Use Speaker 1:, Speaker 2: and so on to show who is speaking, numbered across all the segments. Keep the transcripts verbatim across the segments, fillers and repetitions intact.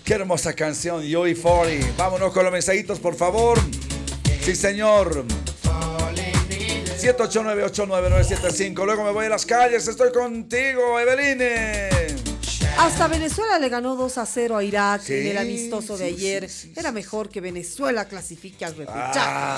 Speaker 1: Qué hermosa canción, U B cuarenta. Vámonos con los mensajitos, por favor. Sí, señor. siete ocho nueve, ocho nueve nueve siete cinco. Luego me voy a las calles. Estoy contigo, Eveline.
Speaker 2: Hasta Venezuela le ganó dos a cero a Irak
Speaker 1: Sí,
Speaker 2: en el amistoso de
Speaker 1: sí,
Speaker 2: ayer.
Speaker 1: sí, sí,
Speaker 2: Era
Speaker 1: sí,
Speaker 2: mejor que Venezuela clasifique al repechaje.
Speaker 1: Ah,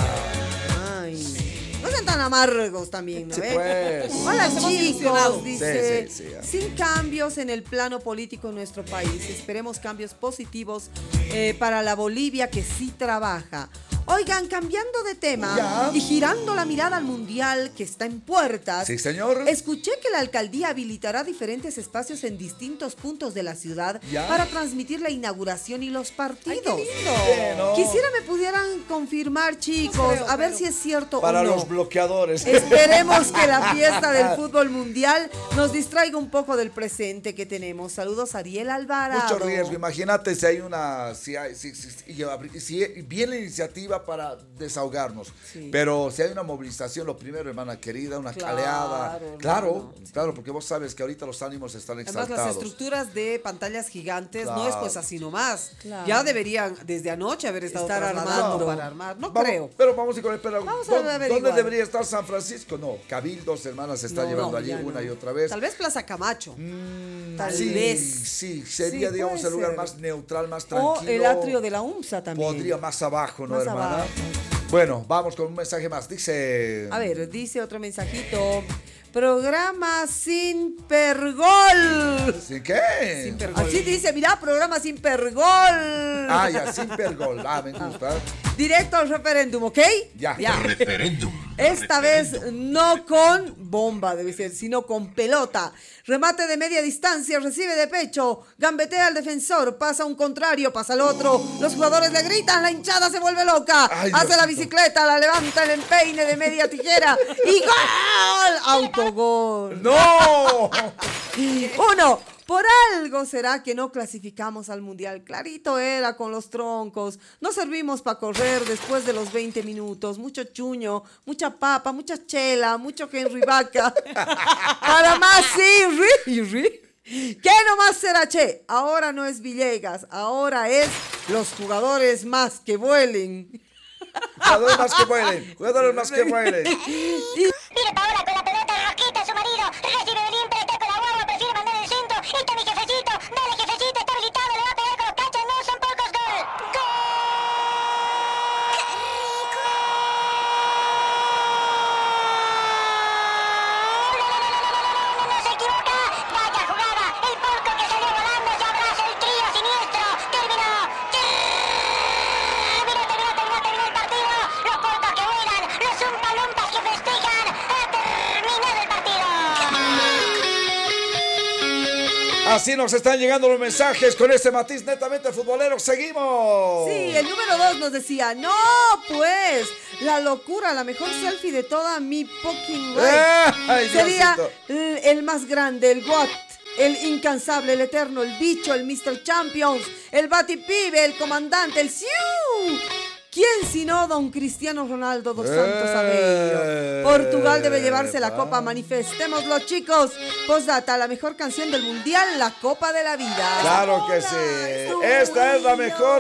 Speaker 2: Ay, no sean tan amargos también, ¿no?
Speaker 1: sí,
Speaker 2: ¿Eh?
Speaker 1: pues.
Speaker 2: Hola
Speaker 3: Estamos
Speaker 2: chicos,
Speaker 3: ilusionados.
Speaker 2: dice,
Speaker 1: Sí, sí, sí, ya.
Speaker 2: sin cambios en el plano político en nuestro país. Esperemos cambios positivos eh, para la Bolivia que sí trabaja. Oigan, cambiando de tema
Speaker 1: Ya.
Speaker 2: y girando la mirada al mundial que está en puertas.
Speaker 1: Sí, señor.
Speaker 2: Escuché que la alcaldía habilitará diferentes espacios en distintos puntos de la ciudad
Speaker 1: Ya.
Speaker 2: para transmitir la inauguración y los partidos.
Speaker 3: ¡Ay, qué lindo!
Speaker 1: Bueno.
Speaker 2: Quisiera me pudieran confirmar, chicos,
Speaker 3: creo,
Speaker 2: a ver
Speaker 3: pero-
Speaker 2: si es cierto
Speaker 1: Para
Speaker 2: o no.
Speaker 1: los bloqueadores.
Speaker 2: Esperemos que la fiesta del fútbol mundial nos distraiga un poco del presente que tenemos. Saludos, Ariel Alvarado.
Speaker 1: Mucho riesgo. Imagínate si hay una. Si, hay, si, si, si, si viene la iniciativa para desahogarnos.
Speaker 2: Sí.
Speaker 1: Pero si hay una movilización, lo primero, hermana querida, una
Speaker 2: Claro,
Speaker 1: caleada.
Speaker 2: hermano.
Speaker 1: Claro, claro, porque vos sabes que ahorita los ánimos están
Speaker 3: Además,
Speaker 1: exaltados.
Speaker 3: las estructuras de pantallas gigantes no
Speaker 1: Claro.
Speaker 3: es pues así nomás.
Speaker 2: Claro.
Speaker 3: Ya deberían desde anoche haber estado
Speaker 2: Estar
Speaker 3: trasladando
Speaker 2: armando.
Speaker 3: para armar. No
Speaker 1: Vamos,
Speaker 3: creo.
Speaker 1: Pero vamos a ir con el pero,
Speaker 2: Vamos a
Speaker 1: ¿dó- ¿Dónde
Speaker 2: averiguar.
Speaker 1: debería estar San Francisco? No, Cabildos, hermanas, se está
Speaker 2: No,
Speaker 1: llevando
Speaker 2: no,
Speaker 1: allí
Speaker 2: ya
Speaker 1: una
Speaker 2: no.
Speaker 1: y otra vez.
Speaker 3: Tal vez Plaza Camacho.
Speaker 1: Mm,
Speaker 2: Tal
Speaker 1: sí,
Speaker 2: vez.
Speaker 1: sí, sería,
Speaker 2: Sí,
Speaker 1: digamos,
Speaker 2: puede
Speaker 1: el lugar
Speaker 2: ser.
Speaker 1: más neutral, más
Speaker 2: O
Speaker 1: tranquilo.
Speaker 2: el atrio de la UMSA también.
Speaker 1: Podría más abajo, ¿no,
Speaker 2: Más
Speaker 1: hermana?
Speaker 2: abajo.
Speaker 1: Bueno, vamos con un mensaje más. Dice.
Speaker 2: A ver, dice otro mensajito. Programa sin pergol.
Speaker 1: ¿Sí qué?
Speaker 3: Sin pergol.
Speaker 2: Así dice, mira, programa sin pergol.
Speaker 1: Ah, ya, sin pergol. Ah, me gusta.
Speaker 2: Directo al referéndum, ¿ok?
Speaker 1: Ya.
Speaker 2: Ya.
Speaker 4: Referéndum.
Speaker 2: Esta vez no con bomba, debe ser, sino con pelota. Remate de media distancia, recibe de pecho, gambetea al defensor, pasa un contrario, pasa al otro. Los jugadores le gritan, la hinchada se vuelve loca.
Speaker 1: Ay,
Speaker 2: Hace la
Speaker 1: Diosito.
Speaker 2: bicicleta, la levanta, el empeine de media tijera y ¡gol! Autogol.
Speaker 1: ¡No!
Speaker 2: Uno, por algo será que no clasificamos al mundial. Clarito era con los troncos. No servimos para correr después de los veinte minutos. Mucho chuño, mucha papa, mucha chela, mucho Henry Vaca. Para más, sí, ri, ri. ¿Qué nomás será, che? Ahora no es Villegas, ahora es los jugadores más que vuelen.
Speaker 1: Jugadores más que vuelen. Jugadores más que vuelen.
Speaker 5: Viene Paola con la pelota, Rosquita, su marido. Recibe Belín, pero está con la guagua, prefiere mandar el centro. Está mi jefecito, dale jefecito, está habilitado, le va a pegar con los cachos, no son pocos, gol. ¡Gol! No se equivoca, vaya jugada, el porco que salió volando y abraza el trío siniestro. Terminó. Terminó, terminó, terminó, terminó el partido. Los porcos que vuelan, los umpalumpas que festejan. Ha terminado el partido.
Speaker 1: Así nos están llegando los mensajes con este matiz netamente futbolero. Seguimos.
Speaker 2: Sí, el número dos nos decía, no, pues, la locura, la mejor selfie de toda mi fucking life.
Speaker 1: Ay,
Speaker 2: Sería
Speaker 1: Diosito.
Speaker 2: el, el más grande, el GOAT, el incansable, el eterno, el bicho, el mister Champions, el batipibe, el comandante, el Siu. ¿Quién sino don Cristiano Ronaldo dos Santos Aveiro? Portugal debe llevarse la copa, manifestémoslo, chicos. Postdata, la mejor canción del mundial, la Copa de la Vida.
Speaker 1: Claro que sí. Esta es la mejor